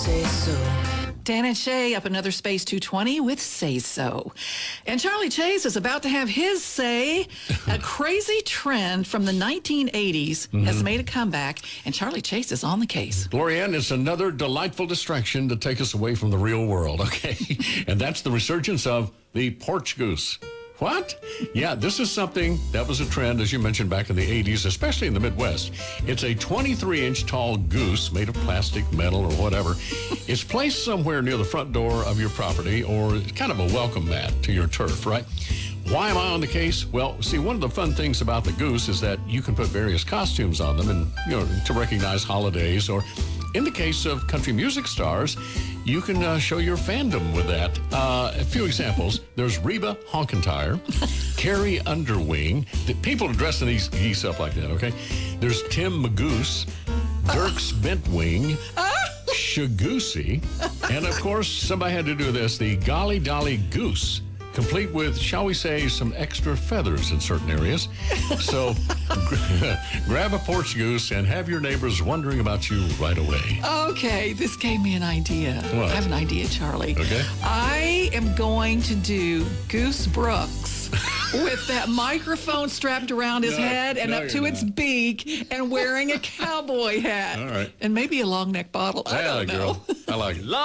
say so. Dan and Shay up another Space 220 with Say So. And Charlie Chase is about to have his say. A crazy trend from the 1980s has made a comeback, and Charlie Chase is on the case. Glorianne, it's another delightful distraction to take us away from the real world, okay? And that's the resurgence of the porch goose. What? Yeah, this is something that was a trend, as you mentioned, back in the 80s, especially in the Midwest. It's a 23-inch tall goose made of plastic, metal, or whatever. It's placed somewhere near the front door of your property, or kind of a welcome mat to your turf, right? Why am I on the case? Well, see, one of the fun things about the goose is that you can put various costumes on them and, to recognize holidays, or in the case of country music stars, you can show your fandom with that. A few examples. There's Reba Honkentyre, Carrie Underwing. People are dressing these geese up like that, okay? There's Tim Magoose, Dierks Bentwing, Shagoosey, and of course, somebody had to do this, the Golly Dolly Goose, complete with, shall we say, some extra feathers in certain areas. So grab a porch goose and have your neighbors wondering about you right away. Okay, this gave me an idea. What? I have an idea, Charlie. Okay. I am going to do Goose Brooks with that microphone strapped around his head and up to its beak and wearing a cowboy hat. All right. And maybe a long neck bottle. I don't know. Girl. I like it.